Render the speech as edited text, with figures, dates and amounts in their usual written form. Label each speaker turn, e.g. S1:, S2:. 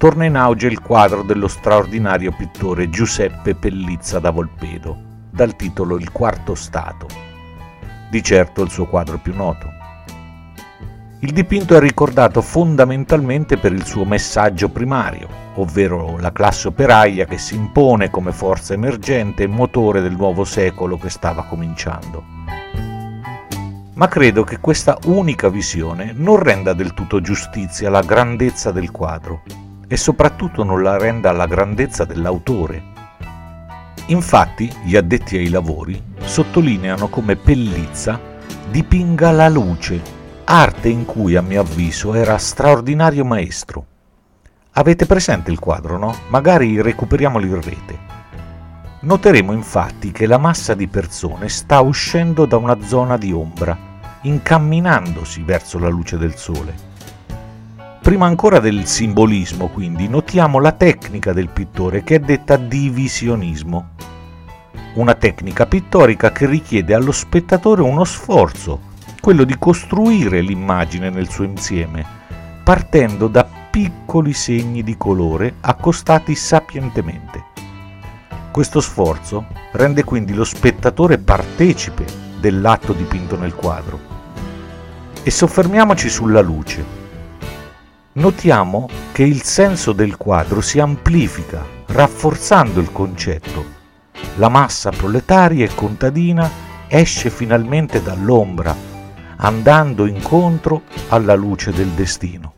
S1: torna in auge il quadro dello straordinario pittore Giuseppe Pellizza da Volpedo, dal titolo Il quarto stato, di certo il suo quadro più noto. Il dipinto è ricordato fondamentalmente per il suo messaggio primario, ovvero la classe operaia che si impone come forza emergente e motore del nuovo secolo che stava cominciando. Ma credo che questa unica visione non renda del tutto giustizia alla grandezza del quadro e soprattutto non la renda alla grandezza dell'autore. Infatti, gli addetti ai lavori sottolineano come Pellizza dipinga la luce, arte in cui a mio avviso era straordinario maestro. Avete presente il quadro, no? Magari recuperiamolo in rete. Noteremo infatti che la massa di persone sta uscendo da una zona di ombra, incamminandosi verso la luce del sole. Prima ancora del simbolismo, quindi, notiamo la tecnica del pittore che è detta divisionismo. Una tecnica pittorica che richiede allo spettatore uno sforzo, quello di costruire l'immagine nel suo insieme, partendo da piccoli segni di colore accostati sapientemente. Questo sforzo rende quindi lo spettatore partecipe dell'atto dipinto nel quadro. E soffermiamoci sulla luce. Notiamo che il senso del quadro si amplifica, rafforzando il concetto. La massa proletaria e contadina esce finalmente dall'ombra, andando incontro alla luce del destino.